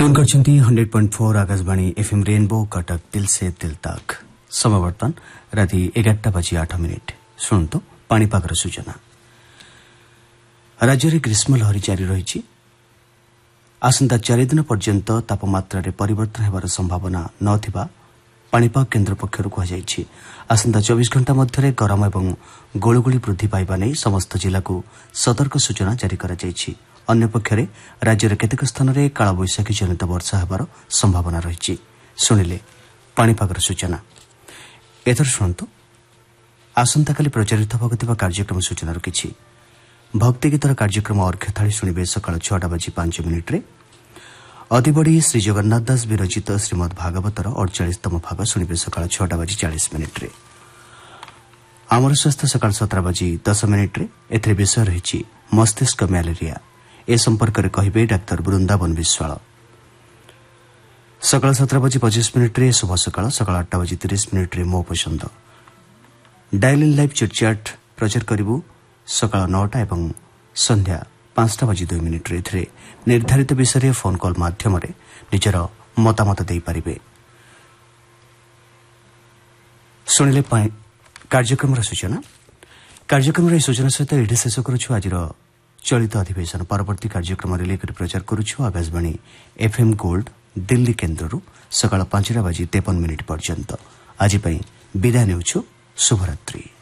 Tune करछन्ती 100.4 Akashvani FM rainbow Cuttack दिल से दिल तक। समय वर्तमान राति 11:08। शुणु पाणीपागर सूचना। राज्य में ग्रीष्म लहरी जारी रही। आसंता 4 दिन पर्यंत तापमात्रा परिवर्तन होबार संभावना नथिबा पाणीपाग केन्द्र पक्षर कहुଯାଇଛି। आसंता 24 घंटा मध्य गरम एवं गोलगोली वृद्धि पाइबा नहीं समस्त जिला को सतर्क सूचना जारी कराଯାଇଛି। अन्य पक्षरे राज्यर केतेक स्थान में कालबैशाखी जनित वर्षा होबार संभावना रही। शुणिले पाणीपागर सूचना। एथर शुणु आसंताकाली प्रचारित होगा कार्यक्रम सूचना किछि। भक्ति गीतर कार्यक्रम अर्घ्यथाली शुणिबे सकाळ 6:05 अतिबड़ी श्री जगन्नाथ दास विरचित श्रीमद भागवतर 48तम भाग शुणिबे सकाळ 6:40 आमर स्वास्थ्य सकाळ 17:10 एथरे विषय रही मस्तिष्क म्यालेरिया। ए संपर्क में कहे डाक्तर वृंदावन विश्वाल। सकाळ 17:25 शुभ सकाळ 8:30 मो पसंद डायल इन लाइव चिटचाट प्रचार करूँ सकाळ 9टा एवं संध्या 5:02 निर्धारित विषय फोन कॉल माध्यम निजर मतामत दे पारिबे। शुणिले कार्यक्रम सूचना। कार्यक्रम सूचना सहित ये शेष करुछु आज चलित अधिवेशन। परवर्ती कार्यक्रम रिले कर प्रचार करुछु आकाशवाणी एफएम गोल्ड दिल्ली केन्द्र सकाळ 5:53 पर्यंत। आज विदाय नेउछु। शुभरात्रि।